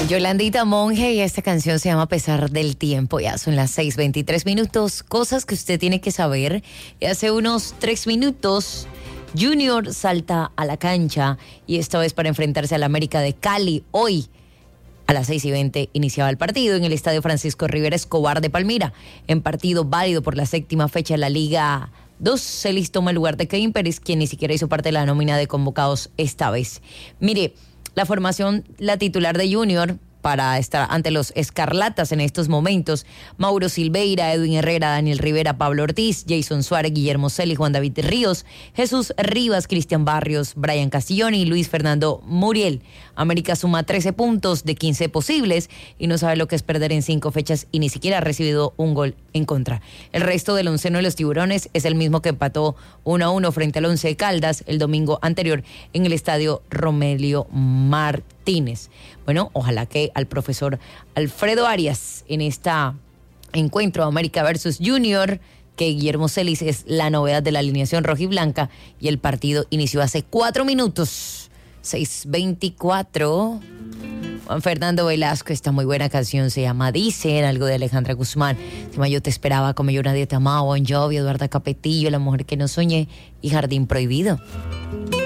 Yolandita Monge, y esta canción se llama A pesar del tiempo. Ya son las 6:23. Cosas que usted tiene que saber. Y hace unos 3 minutos, Junior salta a la cancha, y esta vez para enfrentarse al América de Cali. Hoy, a las 6:20, iniciaba el partido en el Estadio Francisco Rivera Escobar de Palmira. En partido válido por la 7ª fecha de la Liga 2, Celis toma el lugar de Kevin Pérez, quien ni siquiera hizo parte de la nómina de convocados esta vez. Mire, la formación, la titular de Junior para estar ante los Escarlatas en estos momentos: Mauro Silveira, Edwin Herrera, Daniel Rivera, Pablo Ortiz, Jason Suárez, Guillermo Celis, Juan David Ríos, Jesús Rivas, Cristian Barrios, Brian Castiglioni y Luis Fernando Muriel. América suma 13 puntos de 15 posibles y no sabe lo que es perder en 5 fechas y ni siquiera ha recibido un gol en contra. El resto del onceno de los Tiburones es el mismo que empató 1-1 frente al Once de Caldas el domingo anterior en el estadio Romelio Martínez. Bueno, ojalá que al profesor Alfredo Arias en este encuentro América versus Junior, que Guillermo Celis es la novedad de la alineación rojiblanca, y el partido inició hace 4 minutos. 6:24. Juan Fernando Velasco, esta muy buena canción se llama Dicen, algo de Alejandra Guzmán. Se llama Yo te esperaba, como yo nadie te amaba, Bon Jovi, Eduardo Capetillo, La mujer que no soñé y Jardín prohibido.